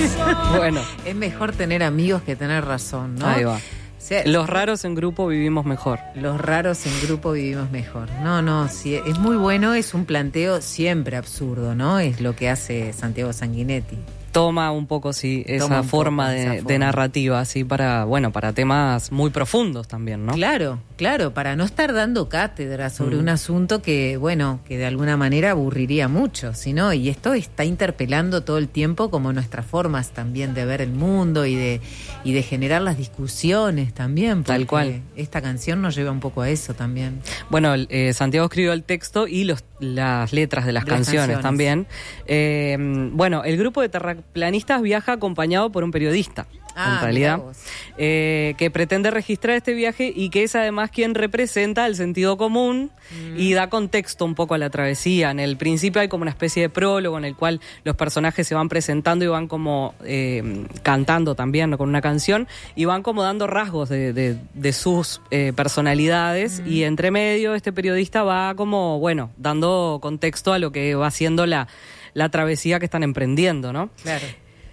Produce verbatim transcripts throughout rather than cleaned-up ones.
Bueno. Es mejor tener amigos que tener razón, ¿no? Ahí va. O sea, los raros en grupo vivimos mejor. Los raros en grupo vivimos mejor. No, no, sí, es muy bueno, es un planteo siempre absurdo, ¿no? Es lo que hace Santiago Sanguinetti. Toma un poco, sí, esa forma de, esa forma de narrativa, así para, bueno, para temas muy profundos también, ¿no? Claro, claro, para no estar dando cátedra sobre mm. un asunto que, bueno, que de alguna manera aburriría mucho, ¿no? Y esto está interpelando todo el tiempo como nuestras formas también de ver el mundo y de y de generar las discusiones también. Tal cual. Esta canción nos lleva un poco a eso también. Bueno, eh, Santiago escribió el texto y los, las letras de las, de canciones, las canciones también. Eh, bueno, el grupo de terraplanistas viaja acompañado por un periodista. Ah, en realidad, eh, que pretende registrar este viaje y que es además quien representa el sentido común mm. y da contexto un poco a la travesía. En el principio hay como una especie de prólogo en el cual los personajes se van presentando y van como eh, cantando también, ¿no? Con una canción, y van como dando rasgos de, de, de sus eh, personalidades mm. y entre medio este periodista va como, bueno, dando contexto a lo que va siendo la, la travesía que están emprendiendo, ¿no? Claro.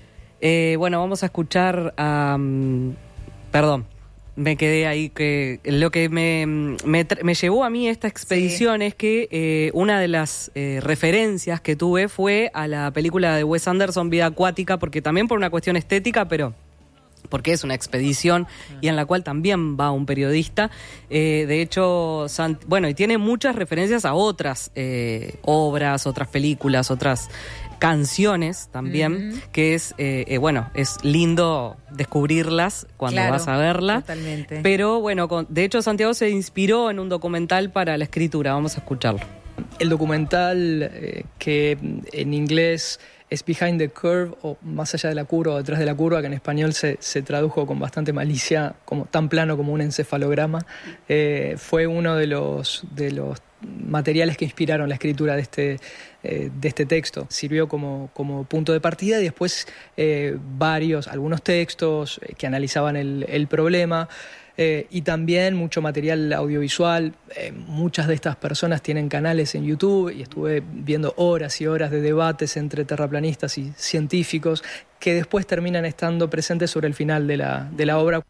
Eh, bueno, vamos a escuchar a... Um, perdón, me quedé ahí. que Lo que me, me, me llevó a mí esta expedición sí. es que eh, una de las eh, referencias que tuve fue a la película de Wes Anderson, Vida Acuática, porque también por una cuestión estética, pero... porque es una expedición y en la cual también va un periodista. Eh, de hecho, Sant- bueno, y tiene muchas referencias a otras eh, obras, otras películas, otras canciones también, mm-hmm. que es, eh, eh, bueno, es lindo descubrirlas cuando claro, vas a verla. Totalmente. Pero bueno, con, de hecho Santiago se inspiró en un documental para la escritura. Vamos a escucharlo. El documental eh, que en inglés es Behind the Curve, o Más allá de la curva, o Detrás de la curva, que en español se, se tradujo con bastante malicia, como tan plano como un encefalograma. Eh, fue uno de los, de los materiales que inspiraron la escritura de este, eh, de este texto. Sirvió como, como punto de partida y después eh, varios, algunos textos que analizaban el, el problema. Eh, y también mucho material audiovisual. Eh, muchas de estas personas tienen canales en YouTube y estuve viendo horas y horas de debates entre terraplanistas y científicos que después terminan estando presentes sobre el final de la, de la obra.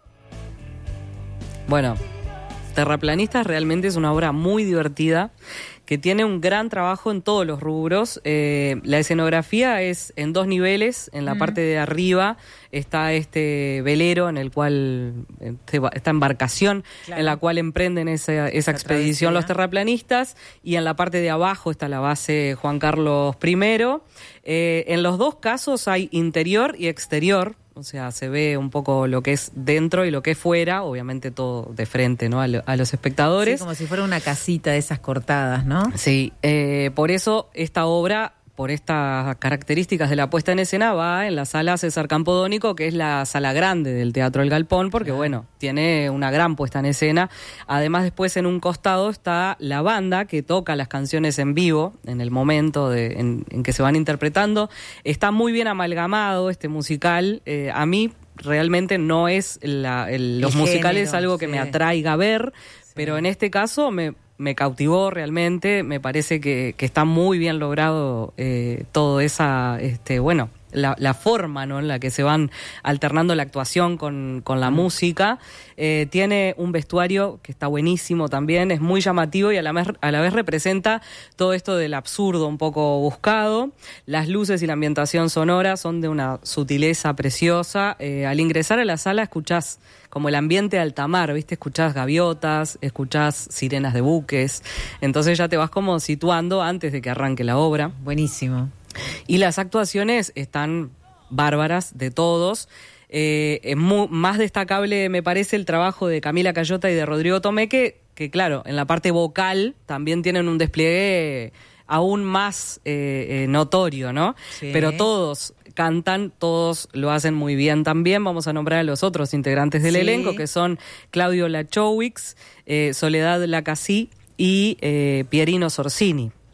Bueno, Terraplanistas realmente es una obra muy divertida que tiene un gran trabajo en todos los rubros. Eh, la escenografía es en dos niveles. En la mm. parte de arriba está este velero en el cual, esta embarcación claro. en la cual emprenden esa, esa expedición los terraplanistas, y en la parte de abajo está la base Juan Carlos primero. Eh, en los dos casos hay interior y exterior. O sea, se ve un poco lo que es dentro y lo que es fuera, obviamente todo de frente, ¿no? A, lo, a los espectadores. Sí, como si fuera una casita de esas cortadas, ¿no? Sí, eh, por eso esta obra, por estas características de la puesta en escena, va en la sala César Campodónico, que es la sala grande del Teatro El Galpón, porque claro. bueno, tiene una gran puesta en escena. Además, después en un costado está la banda que toca las canciones en vivo, en el momento de, en, en que se van interpretando. Está muy bien amalgamado este musical. Eh, a mí realmente no es la, el, los el musicales género, algo que sí. me atraiga a ver, sí. pero en este caso me... me cautivó realmente. Me parece que, que está muy bien logrado eh, todo esa, este, bueno, la, la forma, ¿no? en la que se van alternando la actuación con, con la mm. música. Eh, tiene un vestuario que está buenísimo también, es muy llamativo y a la, vez, a la vez representa todo esto del absurdo un poco buscado. Las luces y la ambientación sonora son de una sutileza preciosa. Eh, al ingresar a la sala escuchás como el ambiente de alta mar, ¿viste? Escuchás gaviotas, escuchás sirenas de buques, entonces ya te vas como situando antes de que arranque la obra. Buenísimo. Y las actuaciones están bárbaras de todos. Eh, es muy, más destacable me parece el trabajo de Camila Cayota y de Rodrigo Tomé, que, que claro, en la parte vocal también tienen un despliegue aún más eh, eh, notorio, ¿no? Sí. Pero todos cantan, todos lo hacen muy bien también. Vamos a nombrar a los otros integrantes del sí. elenco, que son Claudio Lachowicz, eh, Soledad Lacasí y eh, Pierino Sorsini.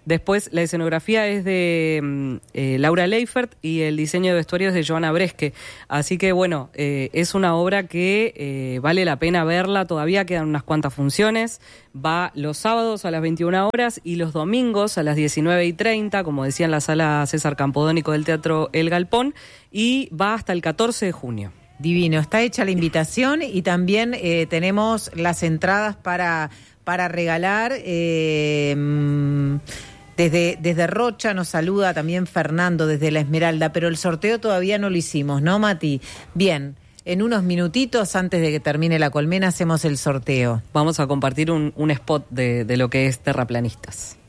Después, la escenografía es de eh, Laura Leifert y el diseño de vestuarios de Joana Bresque. Así que, bueno, eh, es una obra que eh, vale la pena verla. Todavía quedan unas cuantas funciones. Va los sábados a las veintiuna horas y los domingos a las diecinueve y treinta, como decía, en la sala César Campodónico del Teatro El Galpón, y va hasta el catorce de junio. Divino, está hecha la invitación y también eh, tenemos las entradas para, para regalar. Eh, desde, desde Rocha nos saluda también Fernando desde La Esmeralda, pero el sorteo todavía no lo hicimos, ¿no, Mati? Bien, en unos minutitos antes de que termine la colmena hacemos el sorteo. Vamos a compartir un, un spot de, de lo que es Terraplanistas.